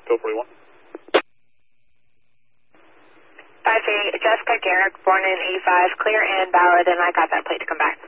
Code 41. 5-8, Jessica Garrick, born in 85, clear and valid, and I got that plate to come back.